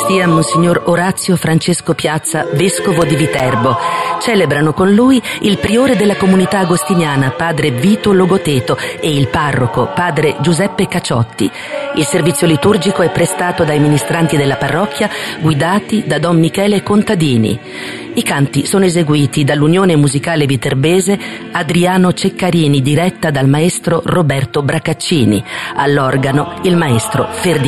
sacrestia Monsignor Orazio Francesco Piazza, vescovo di Viterbo. Celebrano con lui il priore della comunità agostiniana, padre Vito Logoteto, e il parroco, padre Giuseppe Caciotti. Il servizio liturgico è prestato dai ministranti della parrocchia, guidati da Don Michele Contadini. I canti sono eseguiti dall'Unione Musicale Viterbese Adriano Ceccarini, diretta dal maestro Roberto Bracaccini. All'organo il maestro Ferdinando